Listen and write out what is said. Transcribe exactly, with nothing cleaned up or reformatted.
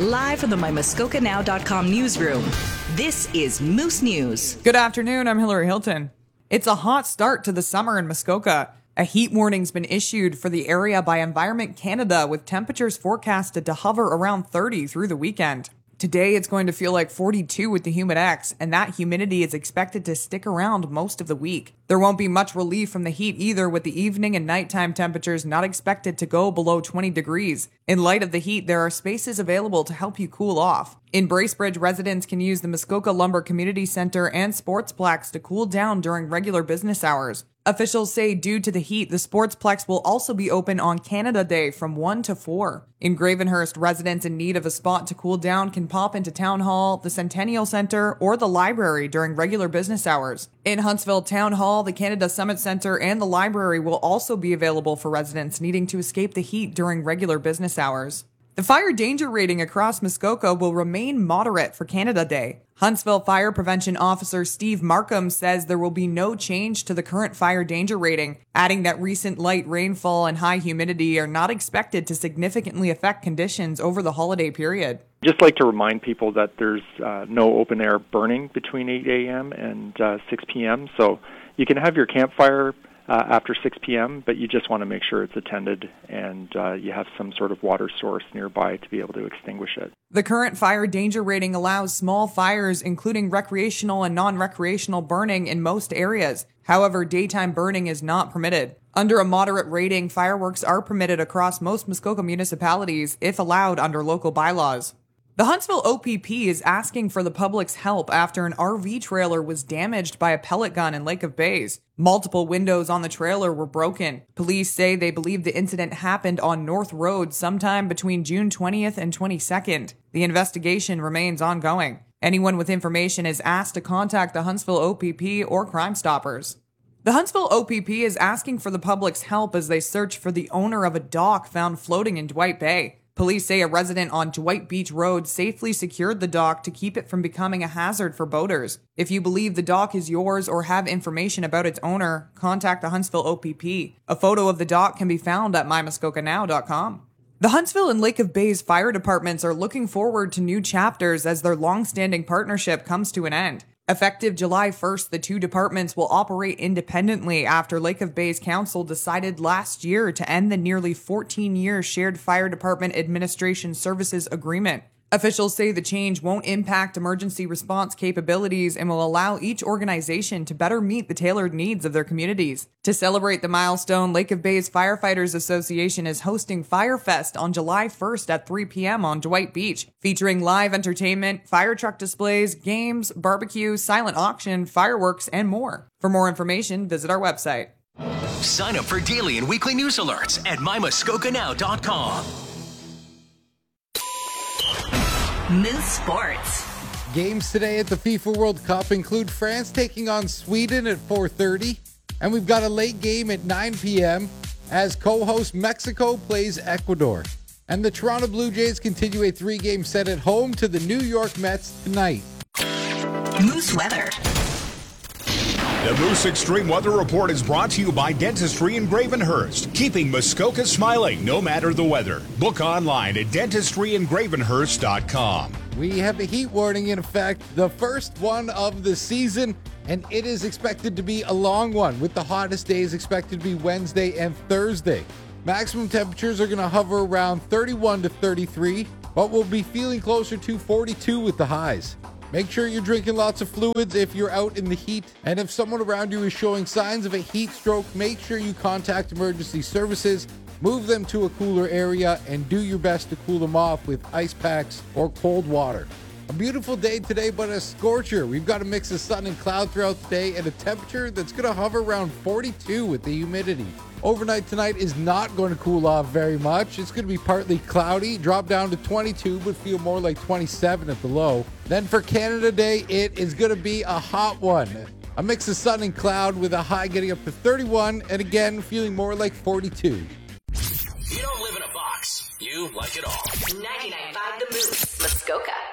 Live from the my muskoka now dot com newsroom, this is Moose News. Good afternoon, I'm Hillary Hilton. It's a hot start to the summer in Muskoka. A heat warning's been issued for the area by Environment Canada, with temperatures forecasted to hover around thirty through the weekend. Today, it's going to feel like forty-two with the Humidex, and that humidity is expected to stick around most of the week. There won't be much relief from the heat either, with the evening and nighttime temperatures not expected to go below twenty degrees. In light of the heat, there are spaces available to help you cool off. In Bracebridge, residents can use the Muskoka Lumber Community Center and Sportsplex to cool down during regular business hours. Officials say due to the heat, the Sportsplex will also be open on Canada Day from one to four. In Gravenhurst, residents in need of a spot to cool down can pop into Town Hall, the Centennial Center, or the library during regular business hours. In Huntsville, Town Hall, the Canada Summit Center, and the library will also be available for residents needing to escape the heat during regular business hours. The fire danger rating across Muskoka will remain moderate for Canada Day. Huntsville Fire Prevention Officer Steve Markham says there will be no change to the current fire danger rating, adding that recent light rainfall and high humidity are not expected to significantly affect conditions over the holiday period. Just like to remind people that there's uh, no open air burning between eight a.m. and uh, six p.m., so you can have your campfire Uh, after six p.m., but you just want to make sure it's attended and uh, you have some sort of water source nearby to be able to extinguish it. The current fire danger rating allows small fires, including recreational and non-recreational burning in most areas. However, daytime burning is not permitted. Under a moderate rating, fireworks are permitted across most Muskoka municipalities if allowed under local bylaws. The Huntsville O P P is asking for the public's help after an R V trailer was damaged by a pellet gun in Lake of Bays. Multiple windows on the trailer were broken. Police say they believe the incident happened on North Road sometime between June twentieth and twenty-second. The investigation remains ongoing. Anyone with information is asked to contact the Huntsville O P P or Crime Stoppers. The Huntsville O P P is asking for the public's help as they search for the owner of a dock found floating in Dwight Bay. Police say a resident on Dwight Beach Road safely secured the dock to keep it from becoming a hazard for boaters. If you believe the dock is yours or have information about its owner, contact the Huntsville O P P. A photo of the dock can be found at my muskoka now dot com. The Huntsville and Lake of Bays fire departments are looking forward to new chapters as their long-standing partnership comes to an end. Effective July first, the two departments will operate independently after Lake of Bays Council decided last year to end the nearly fourteen-year Shared Fire Department Administration Services Agreement. Officials say the change won't impact emergency response capabilities and will allow each organization to better meet the tailored needs of their communities. To celebrate the milestone, Lake of Bays Firefighters Association is hosting Firefest on July first at three p.m. on Dwight Beach, featuring live entertainment, fire truck displays, games, barbecue, silent auction, fireworks, and more. For more information, visit our website. Sign up for daily and weekly news alerts at my muskoka now dot com. Moose Sports. Games today at the FIFA World Cup include France taking on Sweden at four thirty, and we've got a late game at nine p.m. as co-host Mexico plays Ecuador. And the Toronto Blue Jays continue a three-game set at home to the New York Mets tonight. Moose Weather. The Moose Extreme Weather Report is brought to you by Dentistry in Gravenhurst, keeping Muskoka smiling no matter the weather. Book online at dentistry in gravenhurst dot com. We have a heat warning in effect, the first one of the season, and it is expected to be a long one, with the hottest days expected to be Wednesday and Thursday. Maximum temperatures are going to hover around thirty-one to thirty-three, but we'll be feeling closer to forty-two with the highs. Make sure you're drinking lots of fluids if you're out in the heat. And if someone around you is showing signs of a heat stroke, make sure you contact emergency services, move them to a cooler area, and do your best to cool them off with ice packs or cold water. A beautiful day today, but a scorcher. We've got a mix of sun and cloud throughout the day and a temperature that's going to hover around forty-two with the humidity. Overnight tonight is not going to cool off very much. It's going to be partly cloudy, drop down to twenty-two, but feel more like twenty-seven at the low. Then for Canada Day, it is going to be a hot one. A mix of sun and cloud with a high getting up to thirty-one, and again, feeling more like forty-two. You don't live in a box. You like it all. ninety-nine point five The Moose, Muskoka.